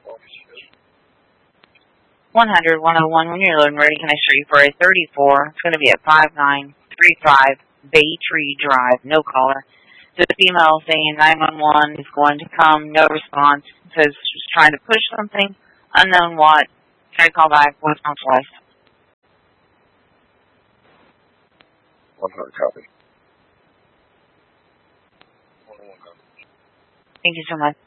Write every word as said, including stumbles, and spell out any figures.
one hundred, one oh one, when you're loading ready, can I show you for a thirty-four? It's going to be at five nine three five Bay Tree Drive, no caller. The female saying nine one one is going to come, no response. It says she's trying to push something, unknown what. Can I call back? What's on twice? one hundred copy. Thank you so much.